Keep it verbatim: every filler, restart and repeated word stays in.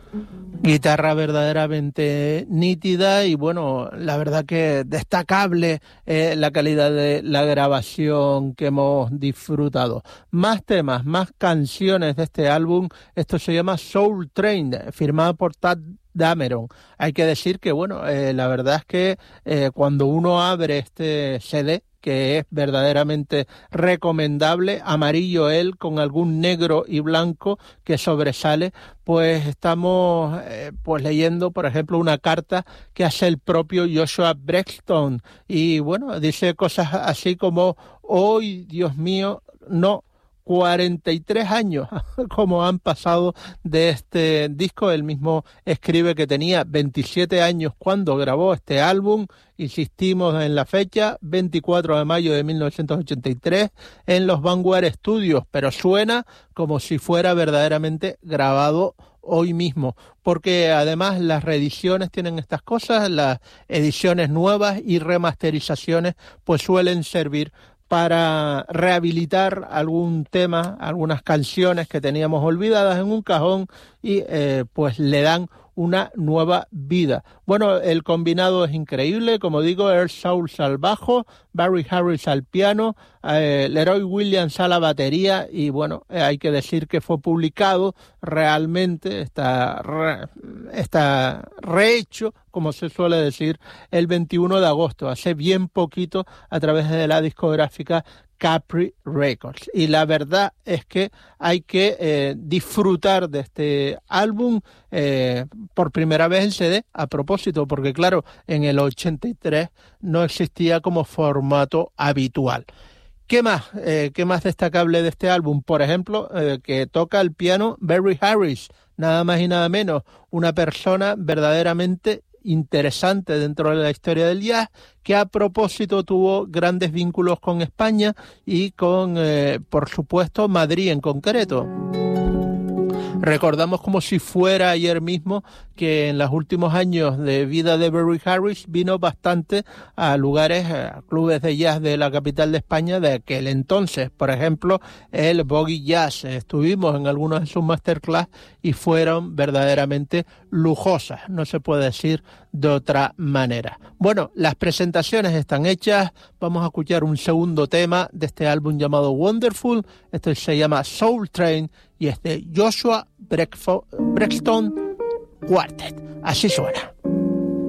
Guitarra verdaderamente nítida y bueno, la verdad que destacable eh, la calidad de la grabación que hemos disfrutado. Más temas, más canciones de este álbum. Esto se llama Soul Train, firmada por Tadd Dameron. Hay que decir que bueno, eh, la verdad es que eh, cuando uno abre este C D, que es verdaderamente recomendable, amarillo él con algún negro y blanco que sobresale, pues estamos eh, pues leyendo, por ejemplo, una carta que hace el propio Joshua Braxton y bueno, dice cosas así como: hoy, Dios mío, no, cuarenta y tres años como han pasado de este disco. Él mismo escribe que tenía veintisiete años cuando grabó este álbum. Insistimos en la fecha, veinticuatro de mayo de mil novecientos ochenta y tres, en los Vanguard Studios, pero suena como si fuera verdaderamente grabado hoy mismo, porque además las reediciones tienen estas cosas, las ediciones nuevas y remasterizaciones pues suelen servir para rehabilitar algún tema, algunas canciones que teníamos olvidadas en un cajón y eh, pues le dan una nueva vida. Bueno, el combinado es increíble, como digo, Earl Souls al bajo, Barry Harris al piano, eh, Leroy Williams a la batería y bueno, eh, hay que decir que fue publicado realmente, está, re, está rehecho, como se suele decir, el veintiuno de agosto, hace bien poquito, a través de la discográfica Capri Records. Y la verdad es que hay que eh, disfrutar de este álbum, eh, por primera vez el C D, a propósito, porque claro, en el ochenta y tres no existía como formato habitual. ¿Qué más? Eh, ¿Qué más destacable de este álbum? Por ejemplo, eh, que toca el piano Barry Harris, nada más y nada menos, una persona verdaderamente interesante dentro de la historia del jazz, que a propósito tuvo grandes vínculos con España y con, eh, por supuesto, Madrid en concreto. Recordamos como si fuera ayer mismo que en los últimos años de vida de Barry Harris vino bastante a lugares, a clubes de jazz de la capital de España de aquel entonces. Por ejemplo, el Boogie Jazz. Estuvimos en algunos de sus masterclass y fueron verdaderamente lujosas, no se puede decir de otra manera. Bueno, las presentaciones están hechas. Vamos a escuchar un segundo tema de este álbum llamado Wonderful. Esto se llama Soul Train y es de Joshua Braxton Quartet. Así suena.